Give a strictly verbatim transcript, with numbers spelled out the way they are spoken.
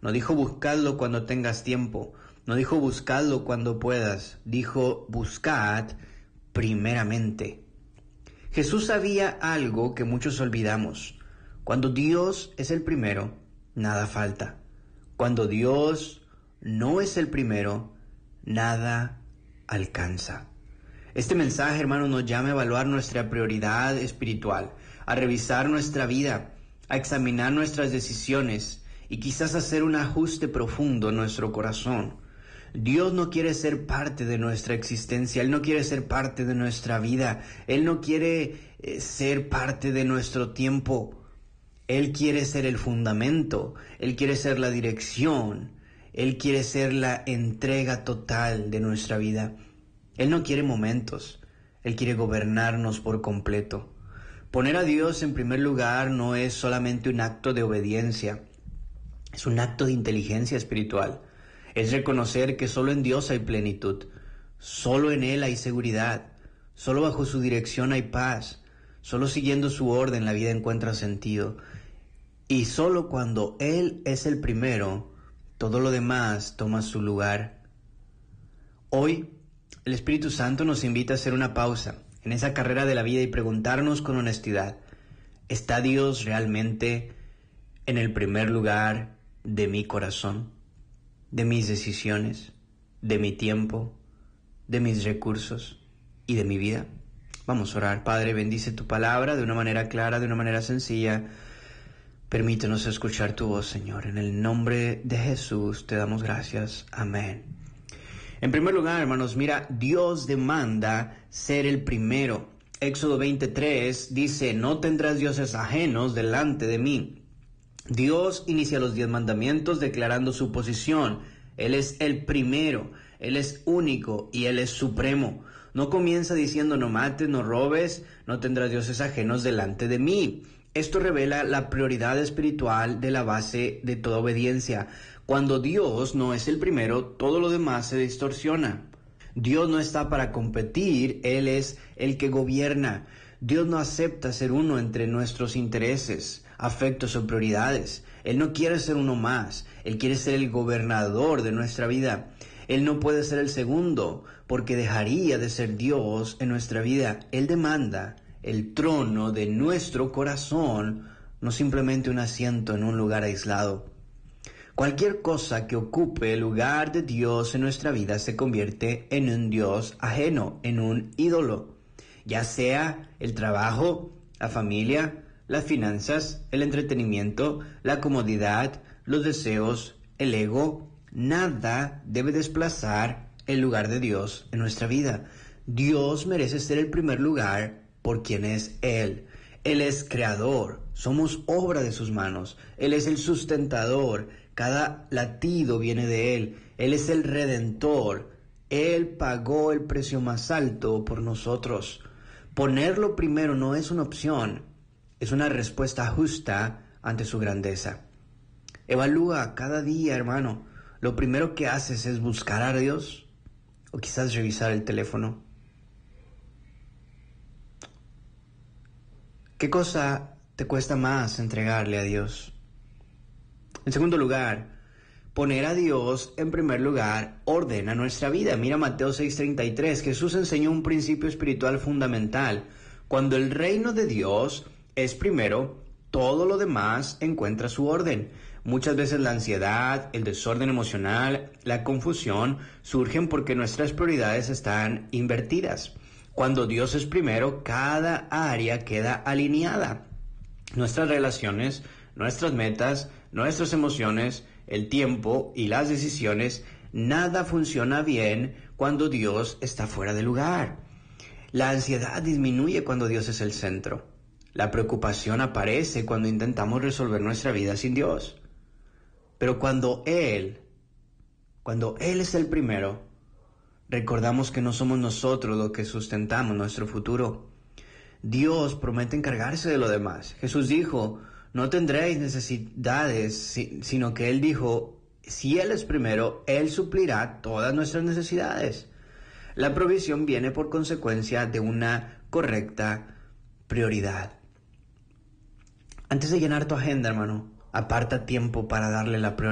No dijo buscadlo cuando tengas tiempo. No dijo buscadlo cuando puedas. Dijo buscad primeramente. Jesús sabía algo que muchos olvidamos. Cuando Dios es el primero, nada falta. Cuando Dios no es el primero, nada alcanza. Este mensaje, hermano, nos llama a evaluar nuestra prioridad espiritual, a revisar nuestra vida, a examinar nuestras decisiones y quizás hacer un ajuste profundo en nuestro corazón. Dios no quiere ser parte de nuestra existencia, Él no quiere ser parte de nuestra vida, Él no quiere eh, ser parte de nuestro tiempo. Él quiere ser el fundamento, Él quiere ser la dirección, Él quiere ser la entrega total de nuestra vida. Él no quiere momentos, Él quiere gobernarnos por completo. Poner a Dios en primer lugar no es solamente un acto de obediencia, es un acto de inteligencia espiritual. Es reconocer que solo en Dios hay plenitud, solo en Él hay seguridad, solo bajo su dirección hay paz, solo siguiendo su orden la vida encuentra sentido. Y solo cuando Él es el primero, todo lo demás toma su lugar. Hoy, el Espíritu Santo nos invita a hacer una pausa en esa carrera de la vida y preguntarnos con honestidad, ¿está Dios realmente en el primer lugar de mi corazón, de mis decisiones, de mi tiempo, de mis recursos y de mi vida? Vamos a orar. Padre, bendice tu palabra de una manera clara, de una manera sencilla. Permítenos escuchar tu voz, Señor. En el nombre de Jesús te damos gracias. Amén. En primer lugar, hermanos, mira, Dios demanda ser el primero. Éxodo veintitrés dice, no tendrás dioses ajenos delante de mí. Dios inicia los diez mandamientos declarando su posición. Él es el primero, Él es único y Él es supremo. No comienza diciendo no mates, no robes, no tendrás dioses ajenos delante de mí. Esto revela la prioridad espiritual de la base de toda obediencia. Cuando Dios no es el primero, todo lo demás se distorsiona. Dios no está para competir, Él es el que gobierna. Dios no acepta ser uno entre nuestros intereses, afectos o prioridades. Él no quiere ser uno más, Él quiere ser el gobernador de nuestra vida. Él no puede ser el segundo, porque dejaría de ser Dios en nuestra vida. Él demanda el trono de nuestro corazón, no simplemente un asiento en un lugar aislado. Cualquier cosa que ocupe el lugar de Dios en nuestra vida se convierte en un Dios ajeno, en un ídolo. Ya sea el trabajo, la familia, las finanzas, el entretenimiento, la comodidad, los deseos, el ego, nada debe desplazar el lugar de Dios en nuestra vida. Dios merece ser el primer lugar por quien es Él. Él es creador, somos obra de sus manos. Él es el sustentador, cada latido viene de Él. Él es el redentor, Él pagó el precio más alto por nosotros. Ponerlo primero no es una opción, es una respuesta justa ante su grandeza. Evalúa cada día, hermano, lo primero que haces es buscar a Dios o quizás revisar el teléfono. ¿Qué cosa te cuesta más entregarle a Dios? En segundo lugar, poner a Dios en primer lugar ordena nuestra vida. Mira Mateo seis treinta y tres, Jesús enseñó un principio espiritual fundamental. Cuando el reino de Dios es primero, todo lo demás encuentra su orden. Muchas veces la ansiedad, el desorden emocional, la confusión surgen porque nuestras prioridades están invertidas. Cuando Dios es primero, cada área queda alineada. Nuestras relaciones, nuestras metas, nuestras emociones, el tiempo y las decisiones, nada funciona bien cuando Dios está fuera de lugar. La ansiedad disminuye cuando Dios es el centro. La preocupación aparece cuando intentamos resolver nuestra vida sin Dios. Pero cuando Él, cuando Él es el primero, recordamos que no somos nosotros los que sustentamos nuestro futuro. Dios promete encargarse de lo demás. Jesús dijo, no tendréis necesidades, sino que Él dijo, si Él es primero, Él suplirá todas nuestras necesidades. La provisión viene por consecuencia de una correcta prioridad. Antes de llenar tu agenda, hermano, aparta tiempo para darle la prioridad